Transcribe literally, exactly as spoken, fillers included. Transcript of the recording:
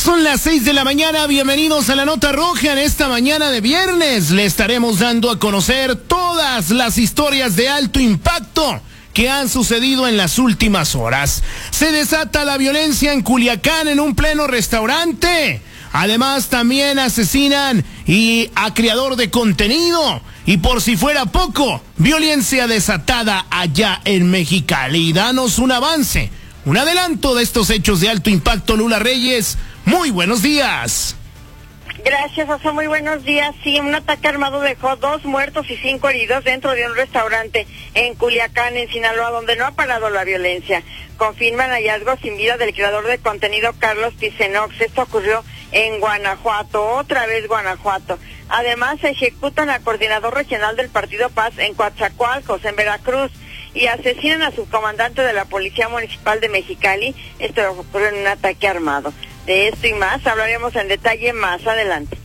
Son las seis de la mañana, bienvenidos a la Nota Roja. En esta mañana de viernes le estaremos dando a conocer todas las historias de alto impacto que han sucedido en las últimas horas. Se desata la violencia en Culiacán en un pleno restaurante. Además también asesinan y a creador de contenido. Y por si fuera poco, violencia desatada allá en Mexicali. Danos un avance, un adelanto de estos hechos de alto impacto, Lula Reyes. Muy buenos días. Gracias, José, muy buenos días. Sí, un ataque armado dejó dos muertos y cinco heridos dentro de un restaurante en Culiacán, en Sinaloa, donde no ha parado la violencia. Confirman hallazgos sin vida del creador de contenido Carlos Picenox. Esto ocurrió en Guanajuato, otra vez Guanajuato. Además, se ejecutan al coordinador regional del Partido Paz en Coatzacoalcos, en Veracruz, y asesinan a su comandante de la Policía Municipal de Mexicali. Esto ocurrió en un ataque armado. De esto y más hablaremos en detalle más adelante.